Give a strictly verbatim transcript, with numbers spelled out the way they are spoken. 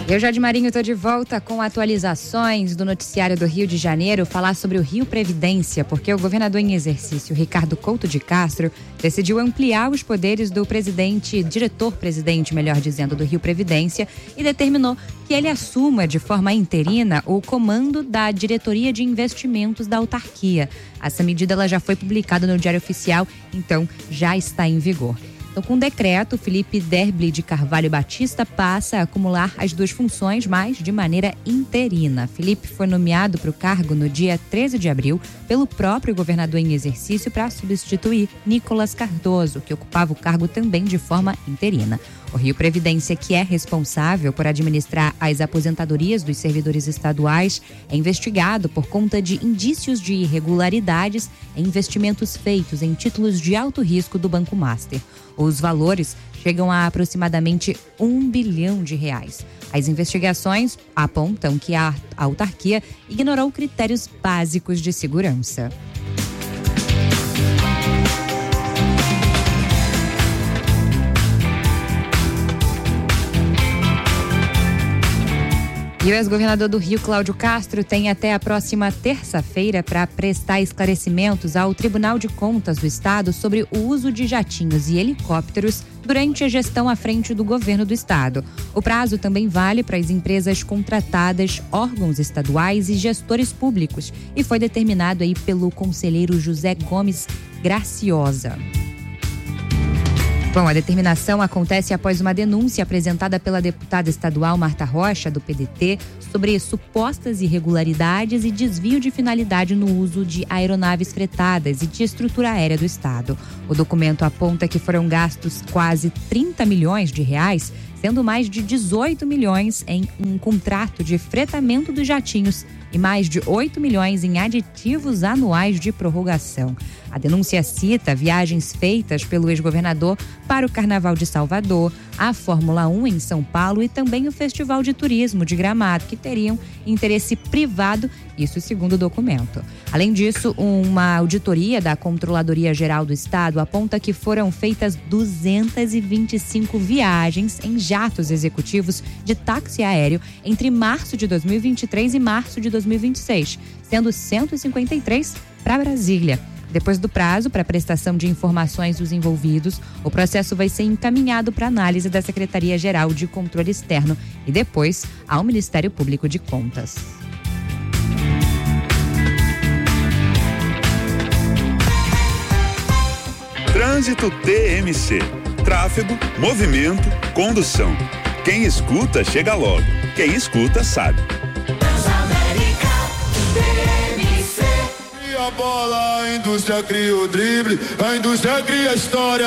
Eu, Jade Marinho, estou de volta com atualizações do noticiário do Rio de Janeiro, falar sobre o Rio Previdência, porque o governador em exercício, Ricardo Couto de Castro, decidiu ampliar os poderes do presidente, diretor-presidente, melhor dizendo, do Rio Previdência, e determinou que ele assuma de forma interina o comando da Diretoria de Investimentos da autarquia. Essa medida ela já foi publicada no Diário Oficial, então já está em vigor. Então, com o decreto, Felipe Derble de Carvalho Batista passa a acumular as duas funções, mas de maneira interina. Felipe foi nomeado para o cargo no dia treze de abril pelo próprio governador em exercício para substituir Nicolas Cardoso, que ocupava o cargo também de forma interina. O Rio Previdência, que é responsável por administrar as aposentadorias dos servidores estaduais, é investigado por conta de indícios de irregularidades em investimentos feitos em títulos de alto risco do Banco Master. Os valores chegam a aproximadamente um bilhão de reais. As investigações apontam que a autarquia ignorou critérios básicos de segurança. E o ex-governador do Rio, Cláudio Castro, tem até a próxima terça-feira para prestar esclarecimentos ao Tribunal de Contas do Estado sobre o uso de jatinhos e helicópteros durante a gestão à frente do governo do Estado. O prazo também vale para as empresas contratadas, órgãos estaduais e gestores públicos e foi determinado aí pelo conselheiro José Gomes Graciosa. Bom, a determinação acontece após uma denúncia apresentada pela deputada estadual Marta Rocha, do P D T, sobre supostas irregularidades e desvio de finalidade no uso de aeronaves fretadas e de estrutura aérea do Estado. O documento aponta que foram gastos quase trinta milhões de reais, sendo mais de dezoito milhões em um contrato de fretamento dos jatinhos e mais de oito milhões em aditivos anuais de prorrogação. A denúncia cita viagens feitas pelo ex-governador para o Carnaval de Salvador, a Fórmula um em São Paulo e também o Festival de Turismo de Gramado, que teriam interesse privado, isso segundo o documento. Além disso, uma auditoria da Controladoria Geral do Estado aponta que foram feitas duzentas e vinte e cinco viagens em jatos executivos de táxi aéreo entre março de dois mil e vinte e três e março de dois mil e vinte e seis, sendo cento e cinquenta e três para Brasília. Depois do prazo para prestação de informações dos envolvidos, o processo vai ser encaminhado para análise da Secretaria-Geral de Controle Externo e depois ao Ministério Público de Contas. Trânsito T M C. Tráfego, movimento, condução. Quem escuta, chega logo. Quem escuta, sabe. A bola, a indústria cria o drible, a indústria cria a história.